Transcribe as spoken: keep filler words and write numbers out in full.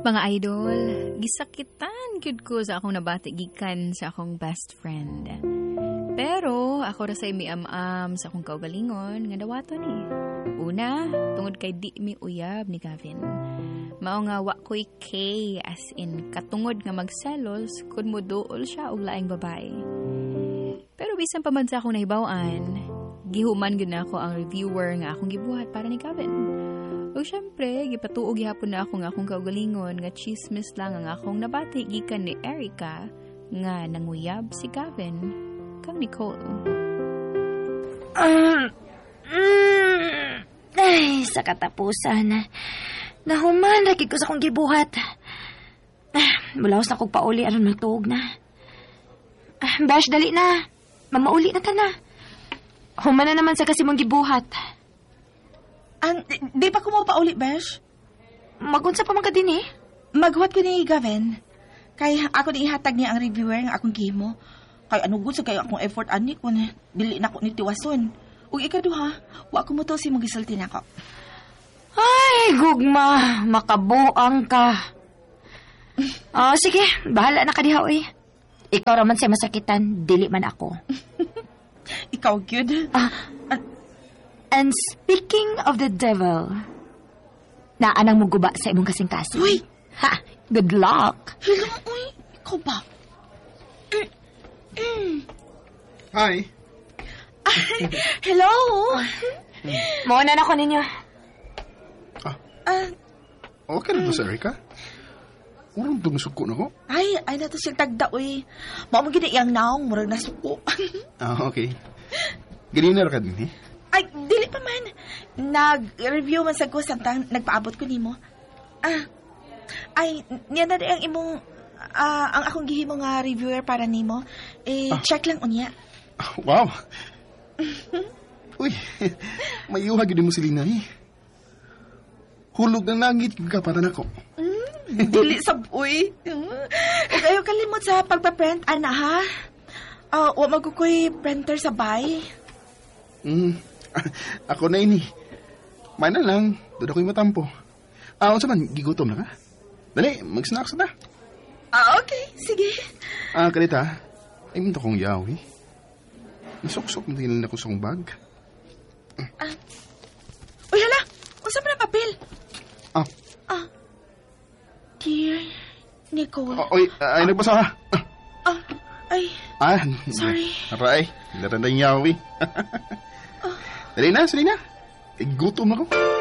mga idol, gisakitan gyud ko sa akong nabati gikan sa akong best friend. Pero ako ra say miam-am sa akong kaugalingon nga dawaton ni. Una, tungod kay di mi uyab ni Gavin. Mao nga wa ko'y K as in katungod nga magselos kun muduol siya og laing babae. Pero bisan pa man sa akong nahibaw-an, gihuman gyud nako ang reviewer nga akong gibuhat para ni Gavin. O syempre, gipatuog gihapon na ako nga akong kaugalingon nga chismis lang ang akong nabati gikan ni Erica nga nanguyab si Gavin kang Nicole. Um, mm, ay, sa katapusan. Nahuman, lagi ko sa akong gibuhat. Ah, bulaos na kong pauli aron magtuog na. Ah, Besh, dali na. Mamauli na ta na. Human na naman sa kasi mong gibuhat. Ang, di pa ko mo pauli, Besh? Magunsa pa man ka din eh. Maghuwat ko ni Gavin. Kaya ako ni ihatag niya ang reviewer nga akong gihimo. Kaya ano gud sa kayo akong effort ani kun dili na ko ni tiwason. Ug ikaduha, wa ko mo to si mong gisulti nako. Ay, gugma, makabuang ka. Oh, sige, bahala na ka diha oy. Ikaw raman siya masakitan, dili man ako. Ikaw gyud. Ah, and speaking of the devil, naanang mo guba sa imong kasing-kasing. Uy! Ha! Good luck! Hello, uy! Ikaw ba? Mm, mm. Hi. Ay, hello! Mauna na ko ninyo. Ah, Ah, okay na to sa Erica? Urang itong suko na ko. ay, ay na to siyang tagda, uy. Mao mo gina iyang naong, murag nasuko. Ah, okay. Ganina ra ka din eh? Ay, dili pa man. Nag-review man sa ko santang nagpaabot ko nimo. Ah, ay, niya na rin ang imong, ah, ang akong gihimo nga reviewer para nimo. Eh, Ah. check lang unya. Ah, wow. Uy, may iuhag yun mo si Lina eh. Hulog ng langit ka para na ko. Mm, dili sab, uy. Mm. Ug ayaw kalimot sa pagpa-print, ana ha? Ah, wa magkukoy printer sa bay. Mm, ako na ini. May na lang, doon ako'y matampo. Ah, unsa man, gigutom na ka? Dali, mag-snacks na. Ah, okay. Sige. Ah, kalita, ay minto kong yaw eh. Nasok-sok mo tingin ako sa kong bag. Ah. Uy, hala! Unsa man ang papel? Ah, Ah. Dear Nicole. oh, oy, ay, nagbasa ka. Ah, Ah, ay, ah, Sorry. Aray, natatay yaw eh. Dali na, dali na. Eh, gutom na ko.